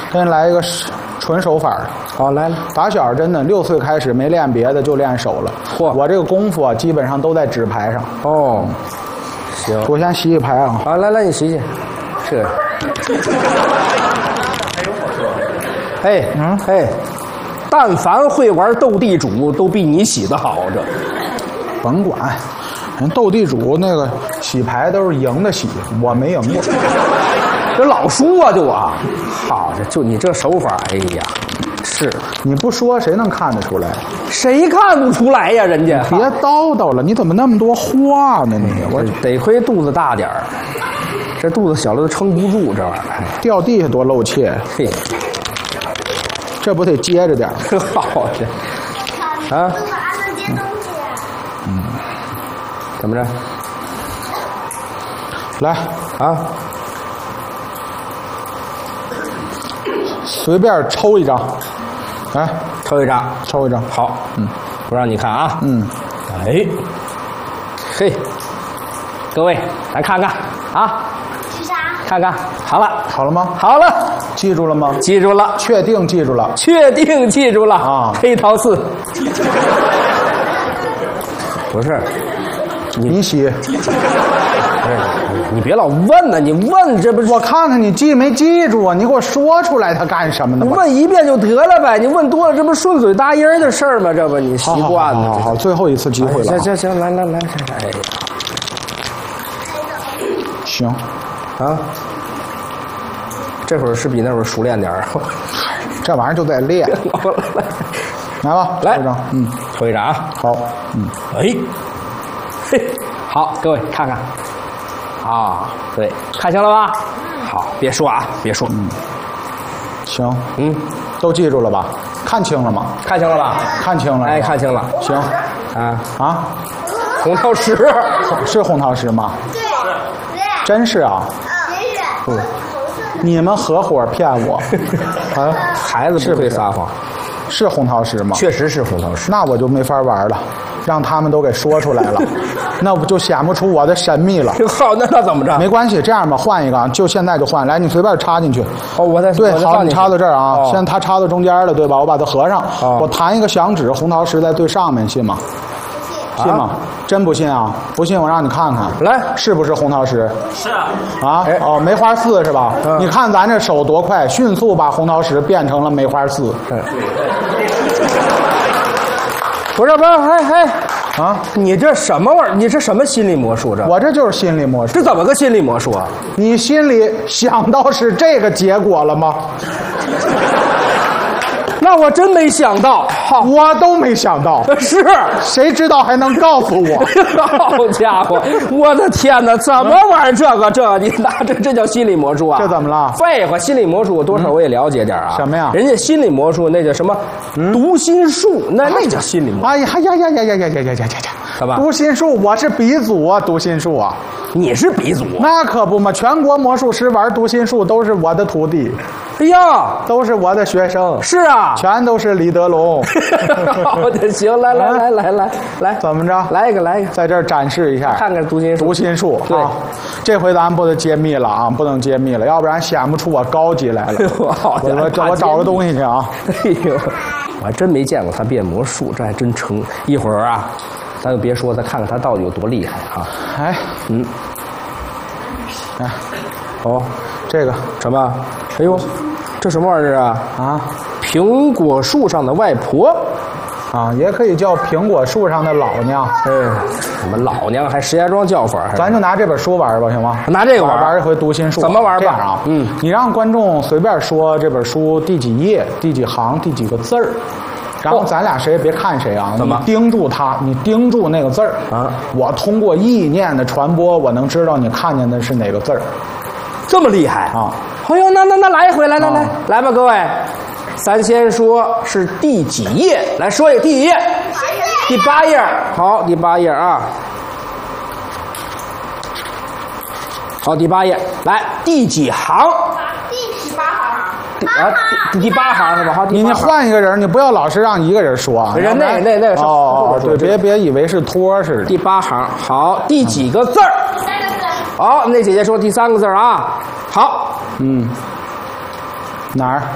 给你来一个纯手法。 好，来了。 打小真的6岁开始没练别的，就练手了。 嚯， 我这个功夫啊，基本上都在纸牌上。 哦，行， 我先洗洗牌啊。 好，来，你洗洗。这。哎，哎，但凡会玩斗地主，都比你洗的好。这， 甭管，人斗地主那个洗牌都是赢的洗，我没赢过。 这老输啊，就我。好，就你这手法，哎呀，是你不说谁能看得出来？ 谁看不出来呀？人家别叨叨了，你怎么那么多话呢？你我得亏肚子大点儿，这肚子小了都撑不住这玩意儿。 掉地下多露怯。 嘿。 这不得接着点儿？ 好的，啊，怎么着？ 来啊， 随便抽一张，来， 抽一张， 抽一张。 好，不让你看啊。哎，嘿，各位来看看啊。看看，好了， 好了吗？ 好了， 记住了吗？ 记住了， 确定记住了， 确定记住了啊！ 黑桃4，不是， 你洗， 不是，你别老问呢，你问这不是我看看你记没记住啊？你给我说出来，他干什么呢？ 你问一遍就得了呗，你问多了，这不顺嘴答音的事儿吗？这不你习惯了。 好，最后一次机会了。 行，来，哎， 行。 啊，这会儿是比那会儿熟练点儿， 这玩意儿就在练。来吧， 来，抽一张啊。 好， 哎，嘿，好，各位看看，啊，对，看清了吧？好，别说啊，别说。 行，都记住了吧？看清了吗？ 看清了吧？ 看清了。 哎，看清了。 行，啊， 红桃10 是红桃10吗？ 对， 真是啊。你们合伙骗我啊！ 孩子不会撒谎， 是红桃10吗？ 确实是红桃10。 那我就没法玩了，让他们都给说出来了，那不就显不出我的神秘了？ 好，那怎么着？ 没关系，这样吧，换一个，就现在就换。来，你随便插进去。 哦，我再对，好，你插到这儿啊。现在它插到中间了，对吧？我把它合上，我弹一个响指，红桃10在最上面，信吗？信吗？真不信啊？不信我让你看看， 来， 是不是红桃10？ 是啊。 啊，哦，梅花4是吧？你看咱这手多快，迅速把红桃10变成了梅花4。 不是，啊！你这什么玩意儿？你这什么心理魔术？ 我这就是心理魔术。 这怎么个心理魔术啊？ 你心里想到是这个结果了吗？ 那我真没想到， 我都没想到。 是， 谁知道还能告诉我？ 好家伙，我的天哪，怎么玩这个？你拿这叫心理魔术啊？ 这怎么了？ 废话，心理魔术多少我也了解点啊。 什么呀？ 人家心理魔术那叫什么？读心术，那叫心理魔术。 哎呀！ 干嘛？ 读心术，我是鼻祖啊！读心术啊！ 你是鼻祖？ 那可不嘛，全国魔术师玩读心术都是我的徒弟。 哎呀， 都是我的学生。 是啊， 全都是李德龙。 好的，行，来， 怎么着？ 来一个， 在这儿展示一下， 看看读心术。 读心术， 对， 这回咱不能揭秘了啊，不能揭秘了，要不然显不出我高级来了。我找个东西去啊！ 哎呦，我还真没见过他变魔术，这还真成。一会儿啊，咱就别说，再看看他到底有多厉害啊！ 哎，哎， 哦， 这个什么？哎呦，这什么玩意儿啊？ 啊， 苹果树上的外婆， 啊，也可以叫苹果树上的老娘。 什么老娘还石家庄叫法？ 咱就拿这本书玩吧，行吗？ 拿这个玩一回读心术。 怎么玩吧？ 啊，你让观众随便说这本书第几页、第几行、第几个字儿。然后咱俩谁也别看谁啊！你盯住他，你盯住那个字儿啊！ 我通过意念的传播，我能知道你看见的是哪个字儿。 这么厉害啊！ 哎呦，那来一回，来吧，各位，咱先说是第几页？来说一个第几页？第8页。好，第8页啊。好，第8页，来第几行？ 第18行。 第8行是吧？好， 你换一个人，你不要老是让一个人说啊。 人那个是哦，对，别以为是托似的。 第8行，好，第几个字儿 ？3个字。 好，那姐姐说第3个字啊。好， 哪儿？